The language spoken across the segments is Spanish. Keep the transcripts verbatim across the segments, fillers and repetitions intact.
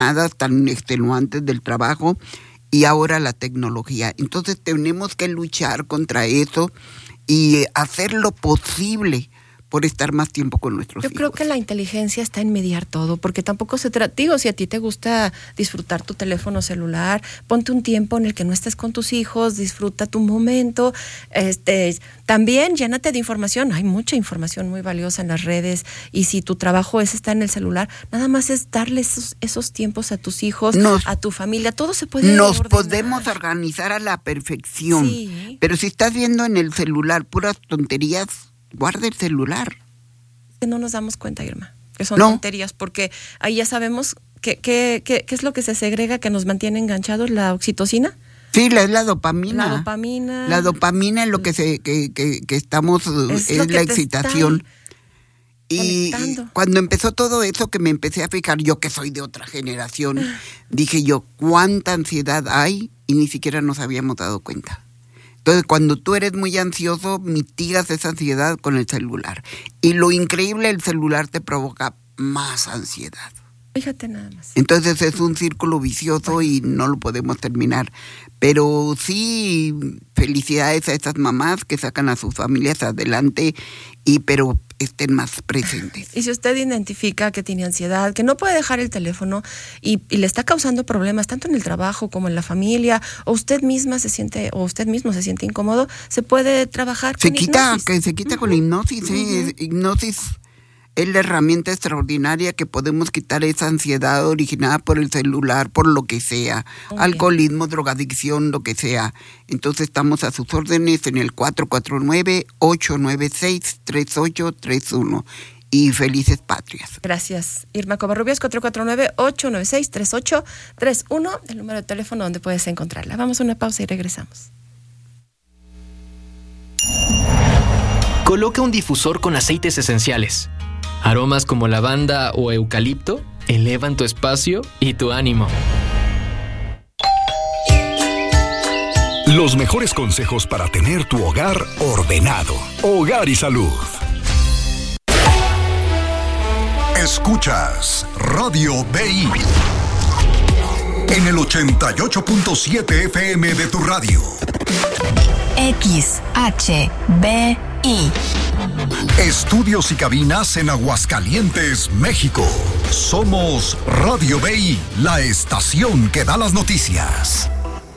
jornadas tan extenuantes del trabajo y ahora la tecnología. Entonces tenemos que luchar contra eso y hacer lo posible por estar más tiempo con nuestros Yo hijos. creo que la inteligencia está en mediar todo, porque tampoco se trata, digo, si a ti te gusta disfrutar tu teléfono celular, ponte un tiempo en el que no estés con tus hijos, disfruta tu momento, este, también llénate de información, hay mucha información muy valiosa en las redes, y si tu trabajo es estar en el celular, nada más es darle esos, esos tiempos a tus hijos, nos, a tu familia, todo se puede Nos ordenar. Podemos organizar a la perfección, sí. Pero si estás viendo en el celular puras tonterías, guarda el celular. Que no nos damos cuenta, Irma, que son no. tonterías, porque ahí ya sabemos qué que, que, que es lo que se segrega que nos mantiene enganchados, la oxitocina. Sí, la, es la dopamina. La dopamina. La dopamina es lo que se que, que, que estamos, es, es la excitación. Y conectando. Cuando empezó todo eso, que me empecé a fijar, yo que soy de otra generación, dije yo, cuánta ansiedad hay y ni siquiera nos habíamos dado cuenta. Entonces, cuando tú eres muy ansioso, mitigas esa ansiedad con el celular. Y lo increíble, el celular te provoca más ansiedad. Fíjate nada más. Entonces es un círculo vicioso y no lo podemos terminar. Pero sí, felicidades a esas mamás que sacan a sus familias adelante, y pero estén más presentes. Y si usted identifica que tiene ansiedad, que no puede dejar el teléfono y, y le está causando problemas tanto en el trabajo como en la familia, o usted misma se siente, o usted mismo se siente incómodo, se puede trabajar se con quita, hipnosis. Que se quita uh-huh. con hipnosis, uh-huh. ¿eh? Hipnosis es la herramienta extraordinaria que podemos quitar esa ansiedad originada por el celular, por lo que sea, okay. alcoholismo, drogadicción, lo que sea. Entonces estamos a sus órdenes en el cuatro cuatro nueve, ocho nueve seis, tres ocho tres uno. Y felices patrias. Gracias. Irma Covarrubias, cuatro cuatro nueve, ocho nueve seis, tres ocho tres uno, el número de teléfono donde puedes encontrarla. Vamos a una pausa y regresamos. Coloca un difusor con aceites esenciales. Aromas como lavanda o eucalipto elevan tu espacio y tu ánimo. Los mejores consejos para tener tu hogar ordenado. Hogar y Salud. Escuchas Radio B I en el ochenta y ocho punto siete F M de tu radio. X H B I. Estudios y cabinas en Aguascalientes, México. Somos Radio B I, la estación que da las noticias.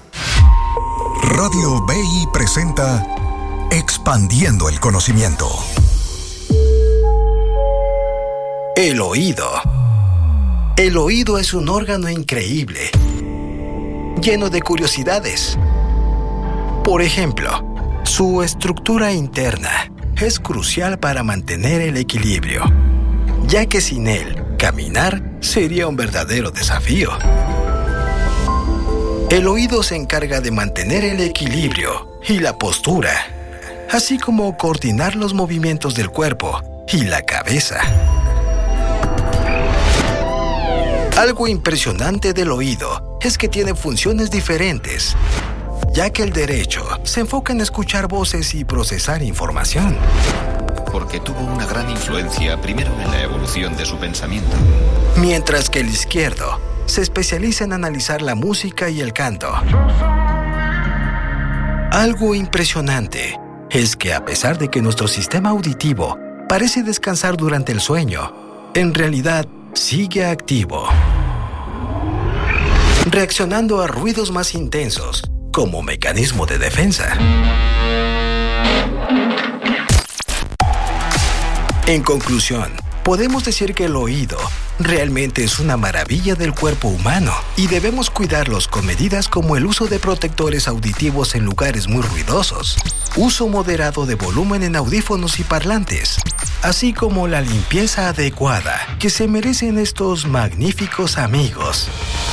Radio B I presenta Expandiendo el Conocimiento. El oído. El oído es un órgano increíble, lleno de curiosidades. Por ejemplo, su estructura interna es crucial para mantener el equilibrio, ya que sin él, caminar sería un verdadero desafío. El oído se encarga de mantener el equilibrio y la postura, así como coordinar los movimientos del cuerpo y la cabeza. Algo impresionante del oído es que tiene funciones diferentes, ya que el derecho se enfoca en escuchar voces y procesar información. Porque tuvo una gran influencia primero en la evolución de su pensamiento. Mientras que el izquierdo se especializa en analizar la música y el canto. Algo impresionante es que a pesar de que nuestro sistema auditivo parece descansar durante el sueño, en realidad sigue activo, reaccionando a ruidos más intensos como mecanismo de defensa. En conclusión, podemos decir que el oído realmente es una maravilla del cuerpo humano y debemos cuidarlos con medidas como el uso de protectores auditivos en lugares muy ruidosos, uso moderado de volumen en audífonos y parlantes, así como la limpieza adecuada que se merecen estos magníficos amigos.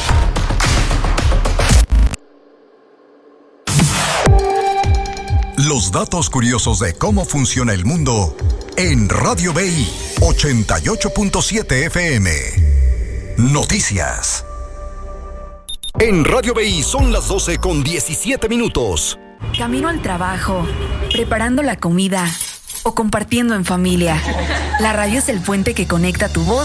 Los datos curiosos de cómo funciona el mundo en Radio B I ochenta y ocho punto siete F M. Noticias. En Radio B I son las doce con diecisiete minutos. Camino al trabajo, preparando la comida o compartiendo en familia. La radio es el puente que conecta tu voz